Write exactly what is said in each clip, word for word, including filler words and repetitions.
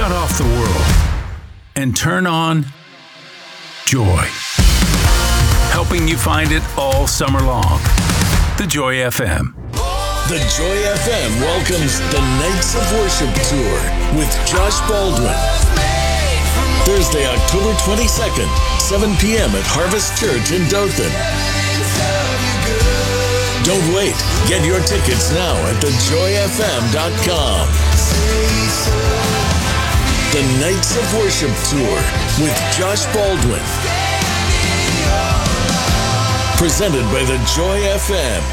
Shut off the world and turn on joy. Helping you find it all summer long. The Joy F M. The Joy F M welcomes the Nights of Worship Tour with Josh Baldwin. Thursday, October twenty-second, seven p.m. at Harvest Church in Dothan. Don't wait. Get your tickets now at the joy f m dot com. The Nights of Worship Tour with Josh Baldwin. Presented by the Joy F M.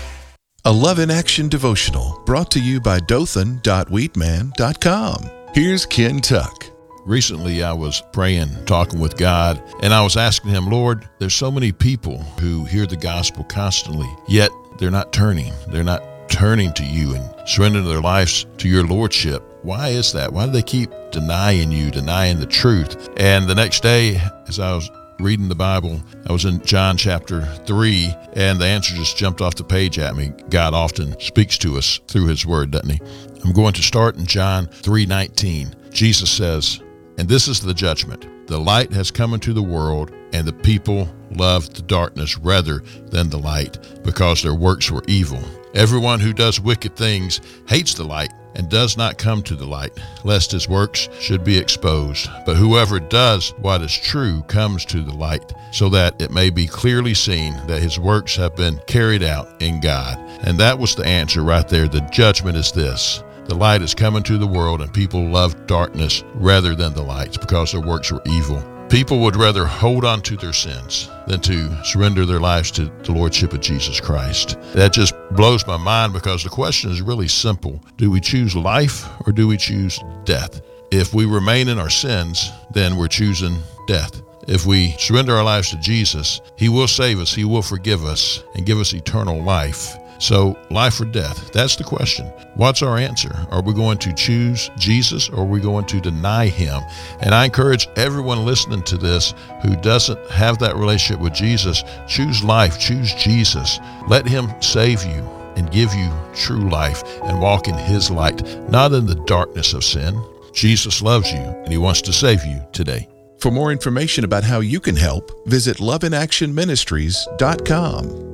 A Love in Action devotional brought to you by dothan dot wheatman dot com. Here's Ken Tuck. Recently, I was praying, talking with God, and I was asking him, Lord, there's so many people who hear the gospel constantly, yet they're not turning. They're not turning to you and surrendering their lives to your lordship. Why is that? Why do they keep denying you, denying the truth? And the next day, as I was reading the Bible, I was in John chapter three, and the answer just jumped off the page at me. God often speaks to us through his word, doesn't he? I'm going to start in John three nineteen. Jesus says, "And this is the judgment. The light has come into the world, and the people loved the darkness rather than the light, because their works were evil. Everyone who does wicked things hates the light and does not come to the light, lest his works should be exposed. But whoever does what is true comes to the light, so that it may be clearly seen that his works have been carried out in God." And that was the answer right there. The judgment is this. The light is coming to the world, and people love darkness rather than the light because their works were evil. People would rather hold on to their sins than to surrender their lives to the Lordship of Jesus Christ. That just blows my mind, because the question is really simple. Do we choose life or do we choose death? If we remain in our sins, then we're choosing death. If we surrender our lives to Jesus, he will save us, he will forgive us, and give us eternal life. So, life or death? That's the question. What's our answer? Are we going to choose Jesus, or are we going to deny him? And I encourage everyone listening to this who doesn't have that relationship with Jesus, choose life, choose Jesus. Let him save you and give you true life and walk in his light, not in the darkness of sin. Jesus loves you, and he wants to save you today. For more information about how you can help, visit love in action ministries dot com.